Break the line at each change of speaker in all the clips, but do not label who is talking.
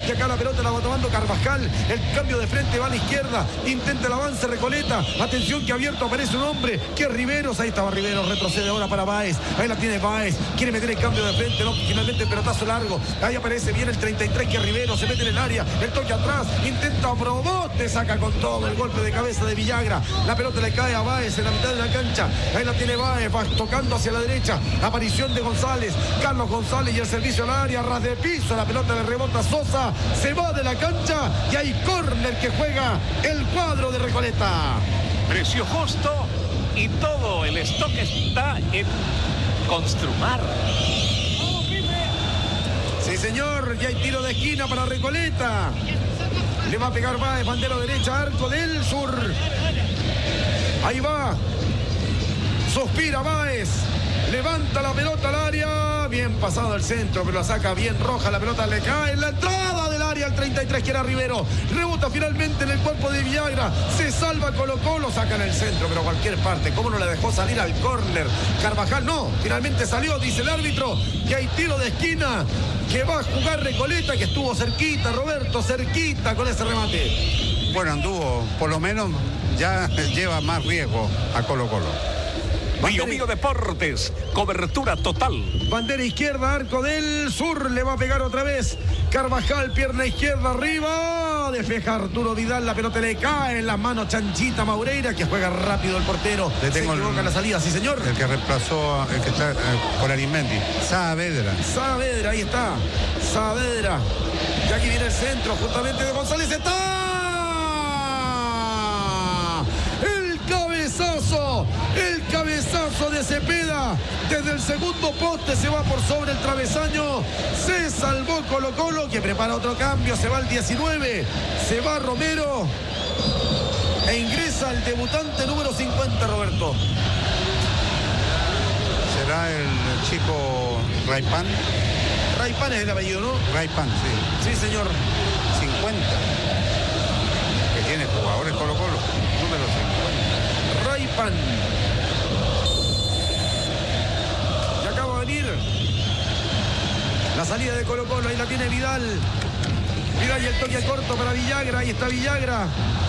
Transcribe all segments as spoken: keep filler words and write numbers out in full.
Y acá la pelota la va tomando Carvajal. El cambio de frente va a la izquierda. Intenta el avance Recoleta. Atención que abierto aparece un hombre. Que es Riveros. Ahí estaba Riveros. Retrocede ahora para Báez. Ahí la tiene Báez. Quiere meter el cambio de frente. No, finalmente el pelotazo largo. Ahí aparece bien el treinta y tres que es Riveros. Se mete en el área. El toque atrás. Intenta Proboste. Saca con todo el golpe de cabeza de Villagra. La pelota le cae a Báez en la mitad de la cancha. Ahí la tiene Báez. Va tocando hacia la derecha. Aparición de González. Carlos González y el servicio al área. Ras de piso. La pelota le rebota Sosa. Se va de la cancha. Y hay córner que juega el cuadro de Recoleta.
Precio justo y todo el stock está en Construmar.
Sí, señor. Y hay tiro de esquina para Recoleta. Le va a pegar Báez, bandera derecha, arco del sur. Ahí va. Suspira Báez. Levanta la pelota al área. Bien pasado el centro, pero la saca bien Roja. La pelota le cae en la entrada del área al treinta y tres, que era Rivero. Rebota finalmente en el cuerpo de Villagra. Se salva Colo Colo. Saca en el centro, pero cualquier parte. ¿Cómo no le dejó salir al córner? Carvajal no. Finalmente salió, dice el árbitro. Y hay tiro de esquina que va a jugar Recoleta, que estuvo cerquita, Roberto, cerquita con ese remate.
Bueno, anduvo, por lo menos ya lleva más riesgo a Colo Colo.
Bio Bio Deportes, cobertura total.
Bandera izquierda, arco del sur, le va a pegar otra vez Carvajal, pierna izquierda arriba, despeja Arturo Vidal, la pelota le cae en las manos Chanchita Maureira, que juega rápido el portero.
Le
se
tengo
equivoca
el,
la salida, sí señor.
El que reemplazó, el que está eh, por Arismendi, Saavedra.
Saavedra, ahí está, Saavedra. Y aquí viene el centro, justamente de González, está cabezazo, el cabezazo de Cepeda desde el segundo poste, se va por sobre el travesaño, se salvó Colo Colo, que prepara otro cambio, se va al diecinueve, se va Romero e ingresa el debutante número cincuenta, Roberto.
¿Será el chico Raipan?
Raipan es el apellido, ¿no?
Raipan, sí.
Sí, señor.
cincuenta. Que tiene jugadores Colo Colo, número cincuenta.
Raipan. Y acaba de venir la salida de Colo Colo. Ahí la tiene Vidal. Vidal y el toque corto para Villagra. Ahí está Villagra.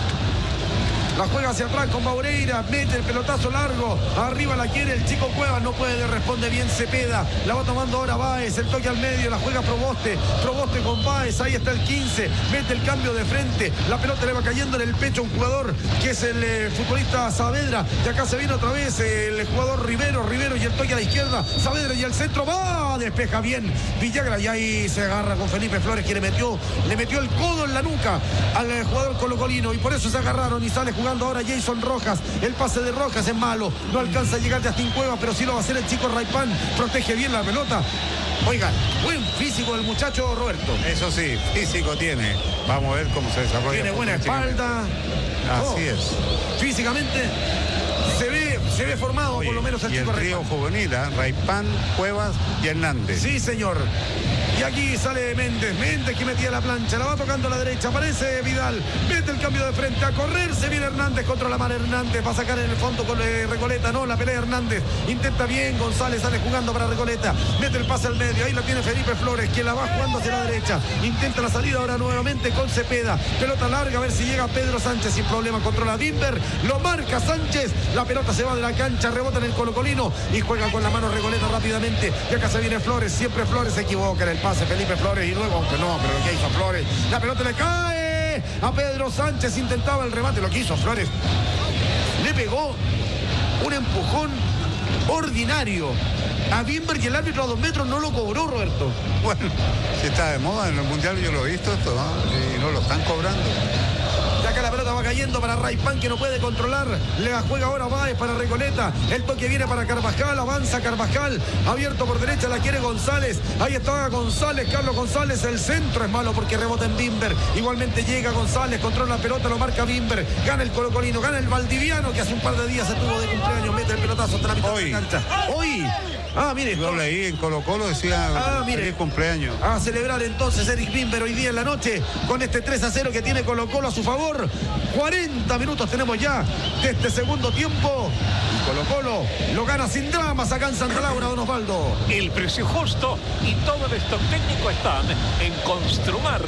La juega hacia atrás con Maureira, mete el pelotazo largo, arriba la quiere el chico Cuevas, no puede, responde bien Cepeda, la va tomando ahora Báez, el toque al medio, la juega Proboste, Proboste con Báez, ahí está el quince, mete el cambio de frente, la pelota le va cayendo en el pecho a un jugador que es el eh, futbolista Saavedra, y acá se viene otra vez el jugador Rivero, Rivero y el toque a la izquierda, Saavedra y el centro, va, despeja bien Villagra, y ahí se agarra con Felipe Flores, que le metió, le metió el codo en la nuca al eh, jugador colocolino, y por eso se agarraron y sale jugando ahora Jason Rojas. El pase de Rojas es malo, no alcanza a llegar de Astín Cueva, pero sí lo va a hacer el chico Raipan, protege bien la pelota. Oigan, buen físico del muchacho Roberto.
Eso sí, físico tiene. Vamos a ver cómo se desarrolla.
Tiene buena espalda.
Así
oh,
es.
Físicamente se ve, se ve formado. Oye, por lo menos el
y
chico
el trío
Raipan.
Juvenil, ¿eh? Raipan, Cuevas y Hernández.
Sí, señor. Y aquí sale Méndez, Méndez que metía la plancha, la va tocando a la derecha, aparece Vidal, mete el cambio de frente, a correr, se viene Hernández contra la mano, Hernández va a sacar en el fondo con eh, Recoleta, no, la pelea Hernández, intenta bien, González sale jugando para Recoleta, mete el pase al medio, ahí la tiene Felipe Flores, que la va jugando hacia la derecha, intenta la salida ahora nuevamente con Cepeda, pelota larga, a ver si llega Pedro Sánchez sin problema, controla Bimber, lo marca Sánchez, la pelota se va de la cancha, rebota en el colocolino y juega con la mano Recoleta rápidamente, y acá se viene Flores, siempre Flores se equivoca en el pase, Felipe Flores y luego, aunque no, pero lo que hizo Flores, la pelota le cae a Pedro Sánchez, intentaba el remate, lo que hizo Flores, le pegó un empujón ordinario a Bimber y el árbitro a dos metros no lo cobró, Roberto.
Bueno, si está de moda en el mundial, yo lo he visto esto, ¿no? Y no lo están cobrando.
De acá la pelota va cayendo para Raipan, que no puede controlar. Le la juega ahora Báez para Recoleta. El toque viene para Carvajal. Avanza Carvajal. Abierto por derecha, la quiere González. Ahí está González, Carlos González. El centro es malo porque rebota en Bimber. Igualmente llega González, controla la pelota, lo marca Bimber. Gana el colocolino, gana el valdiviano, que hace un par de días estuvo de cumpleaños. Mete el pelotazo hasta la mitad de la cancha. Hoy. Ah, mire.
Yo leí en Colo Colo, decía
ah, mire.
feliz cumpleaños.
A celebrar entonces Eric Bimber hoy día en la noche con este tres a cero que tiene Colo Colo a su favor. cuarenta minutos tenemos ya de este segundo tiempo. Y Colo Colo lo gana sin dramas acá en Santa Laura, don Osvaldo.
El precio justo y todo el stock técnico están en Construmar.